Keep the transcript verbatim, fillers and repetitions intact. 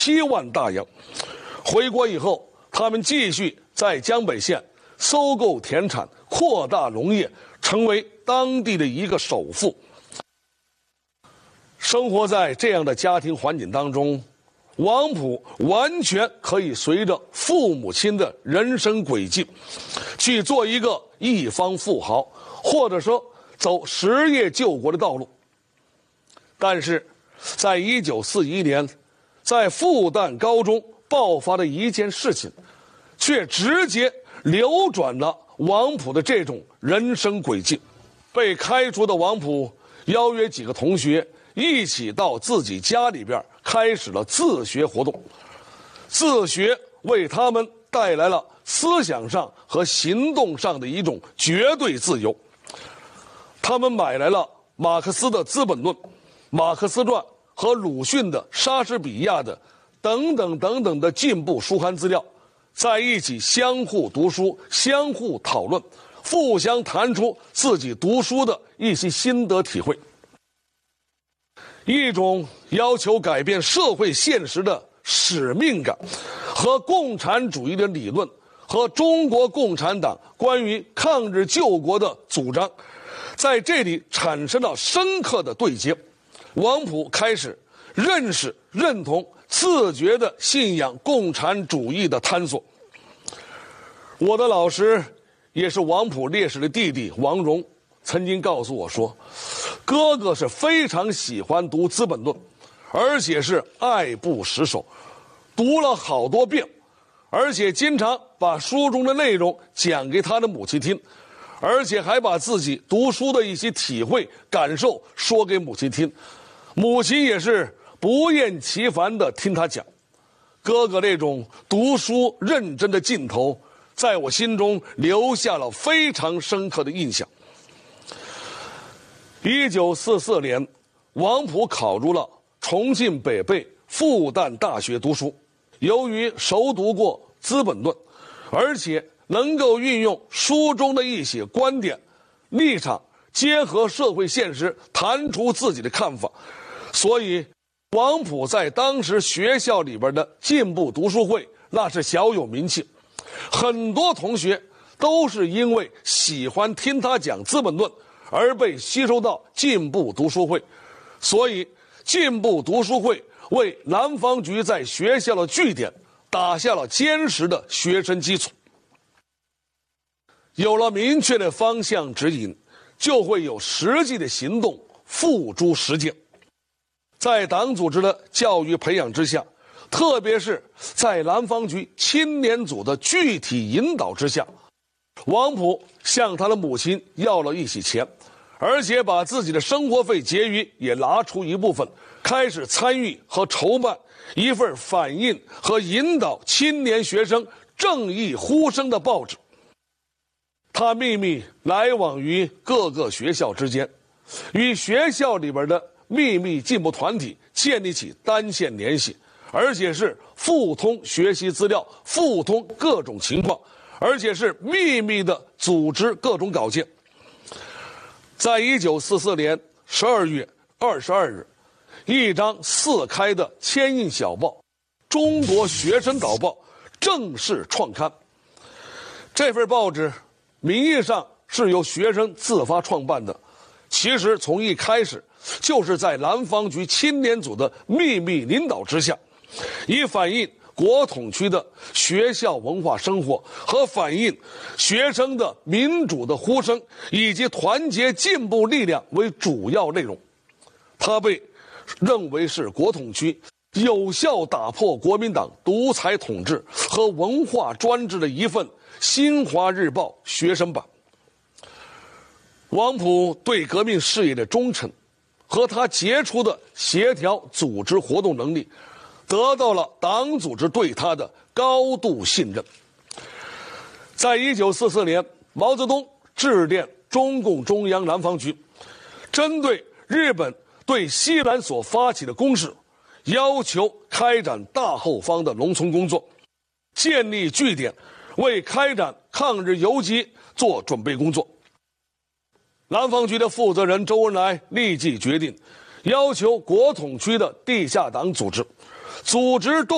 七万大洋。回国以后，他们继续在江北县收购田产，扩大农业，成为当地的一个首富。生活在这样的家庭环境当中，王溥完全可以随着父母亲的人生轨迹，去做一个一方富豪，或者说走实业救国的道路。但是，在一九四一年，在复旦高中爆发的一件事情，却直接扭转了王溥的这种人生轨迹。被开除的王溥邀约几个同学一起到自己家里边，开始了自学活动。自学为他们带来了思想上和行动上的一种绝对自由。他们买来了马克思的《资本论》、马克思传和鲁迅的、莎士比亚的等等等等的进步书刊资料，在一起相互读书，相互讨论，互相谈出自己读书的一些心得体会。一种要求改变社会现实的使命感，和共产主义的理论，和中国共产党关于抗日救国的主张，在这里产生了深刻的对接。王溥开始认识、认同、自觉地信仰共产主义的探索。我的老师，也是王溥烈士的弟弟王荣，曾经告诉我说，哥哥是非常喜欢读《资本论》，而且是爱不释手，读了好多遍，而且经常把书中的内容讲给他的母亲听，而且还把自己读书的一些体会感受说给母亲听，母亲也是不厌其烦地听他讲。哥哥那种读书认真的劲头，在我心中留下了非常深刻的印象。一九四四年，王溥考入了重庆北碚复旦大学读书。由于熟读过《资本论》，而且能够运用书中的一些观点、立场，结合社会现实，谈出自己的看法，所以王溥在当时学校里边的进步读书会那是小有名气。很多同学都是因为喜欢听他讲《资本论》而被吸收到进步读书会，所以进步读书会为南方局在学校的据点打下了坚实的学生基础。有了明确的方向指引，就会有实际的行动付诸实践。在党组织的教育培养之下，特别是在南方局青年组的具体引导之下，王溥向他的母亲要了一些钱，而且把自己的生活费结余也拿出一部分，开始参与和筹办一份反映和引导青年学生正义呼声的报纸。他秘密来往于各个学校之间，与学校里边的秘密进步团体建立起单线联系，而且是互通学习资料，互通各种情况，而且是秘密的组织各种稿件。在一九四四年十二月二十二日，一张四开的铅印小报《中国学生导报》正式创刊。这份报纸名义上是由学生自发创办的，其实从一开始就是在南方局青年组的秘密领导之下，以反映国统区的学校文化生活和反映学生的民主的呼声以及团结进步力量为主要内容。它被认为是国统区有效打破国民党独裁统治和文化专制的一份新华日报学生版。王溥对革命事业的忠诚和他杰出的协调组织活动能力，得到了党组织对他的高度信任。在一九四四年，毛泽东致电中共中央南方局，针对日本对西南所发起的攻势，要求开展大后方的农村工作，建立据点，为开展抗日游击做准备工作。南方局的负责人周恩来立即决定，要求国统区的地下党组织组织动